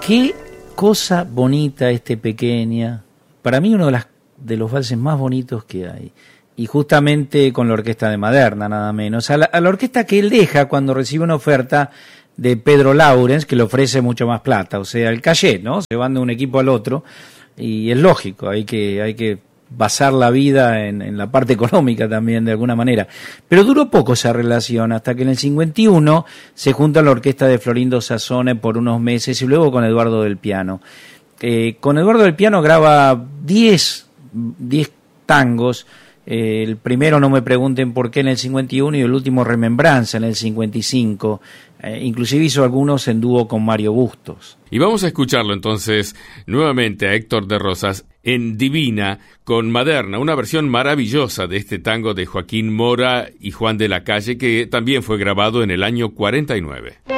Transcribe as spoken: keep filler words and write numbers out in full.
Qué cosa bonita este Pequeña. Para mí uno de, las, de los valses más bonitos que hay. Y justamente con la orquesta de Maderna, nada menos. A la, a la orquesta que él deja cuando recibe una oferta de Pedro Laurens, que le ofrece mucho más plata. O sea, el cachet, ¿no? Se van de un equipo al otro. Y es lógico, hay que, hay que basar la vida en, en la parte económica también, de alguna manera. Pero duró poco esa relación, hasta que en el cincuenta y uno se junta la orquesta de Florindo Sassone por unos meses y luego con Eduardo del Piano. Eh, con Eduardo del Piano graba diez tangos. Eh, el primero, No me pregunten por qué, en el cincuenta y uno, y el último, Remembranza, en el cincuenta y cinco. Eh, inclusive hizo algunos en dúo con Mario Bustos. Y vamos a escucharlo entonces nuevamente a Héctor de Rosas en Divina con Maderna, una versión maravillosa de este tango de Joaquín Mora y Juan de la Calle, que también fue grabado en el año cuarenta y nueve.